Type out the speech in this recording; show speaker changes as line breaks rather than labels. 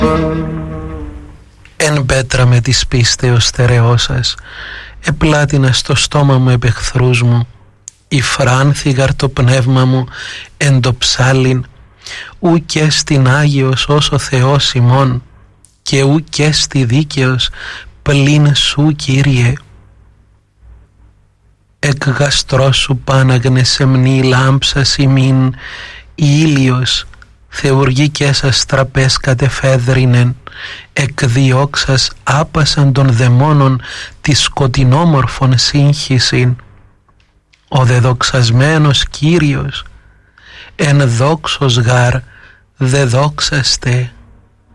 Εν πέτρα με της πίστεως στερεώσας, επλάτινα στο στόμα μου επ' εχθρούς μου, υφράνθηγαρ το πνεύμα μου εν το ψάλιν, ου και στην Άγιος ως ο Θεός ημών, και ου και στη δίκαιος πλην σου, Κύριε. Εκ γαστρός σου πάναγνε σεμνή λάμψας ημίν, ήλιος θεουργικές αστραπές κατεφέδρινεν, εκδιώξας άπασαν των δαιμόνων τη σκοτεινόμορφων σύγχυσιν. Ο δεδοξασμένος Κύριος εν δόξος γάρ δε δόξαστε.